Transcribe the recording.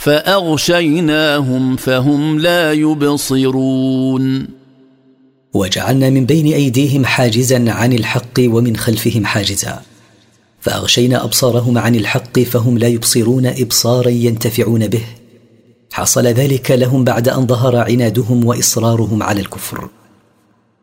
فأغشيناهم فهم لا يبصرون وجعلنا من بين أيديهم حاجزا عن الحق ومن خلفهم حاجزا فأغشينا أبصارهم عن الحق فهم لا يبصرون إبصارا ينتفعون به. حصل ذلك لهم بعد أن ظهر عنادهم وإصرارهم على الكفر.